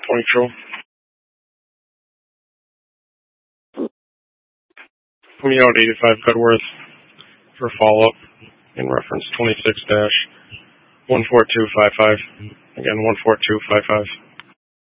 Point Patrol. Put me out 85 Goodworth for follow-up in reference 26-14255. Again, 14255.